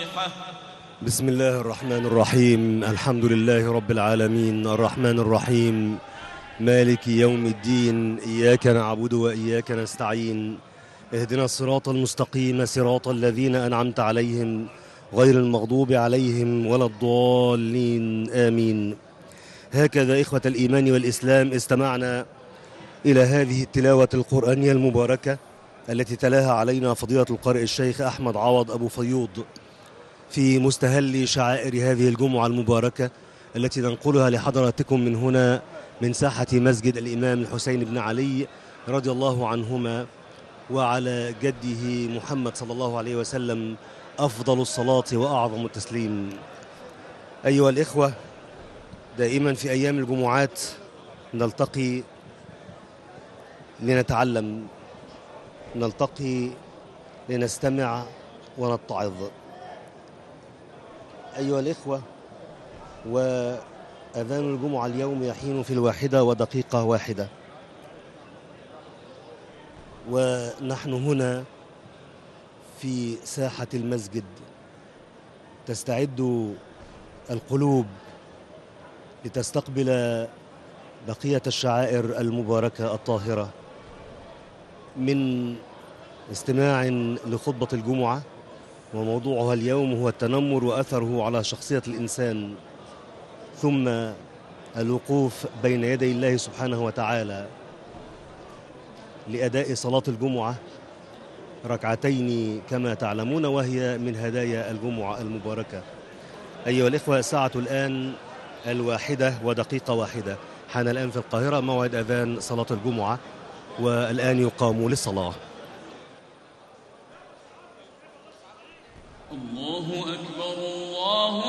بسم الله الرحمن الرحيم. الحمد لله رب العالمين الرحمن الرحيم مالك يوم الدين. إياك نعبد وإياك نستعين. اهدنا الصراط المستقيم صراط الذين أنعمت عليهم غير المغضوب عليهم ولا الضالين آمين. هكذا إخوة الإيمان والإسلام استمعنا إلى هذه التلاوة القرآنية المباركة التي تلاها علينا فضيلة القارئ الشيخ أحمد عوض أبو فيوض في مستهل شعائر هذه الجمعة المباركة التي ننقلها لحضراتكم من هنا من ساحة مسجد الإمام الحسين بن علي رضي الله عنهما وعلى جده محمد صلى الله عليه وسلم أفضل الصلاة وأعظم التسليم. أيها الإخوة، دائما في أيام الجمعات نلتقي لنتعلم، نلتقي لنستمع ونتعظ. أيها الإخوة، وأذان الجمعة اليوم يحين في 1:01 ونحن هنا في ساحة المسجد. تستعد القلوب لتستقبل بقية الشعائر المباركة الطاهرة من استماع لخطبة الجمعة، وموضوعها اليوم هو التنمر وأثره على شخصية الإنسان، ثم الوقوف بين يدي الله سبحانه وتعالى لأداء صلاة الجمعة ركعتين كما تعلمون، وهي من هدايا الجمعة المباركة. أيها الإخوة، الساعة الآن 1:01. حان الآن في القاهرة موعد أذان صلاة الجمعة، والآن يقام للصلاة. الله أكبر الله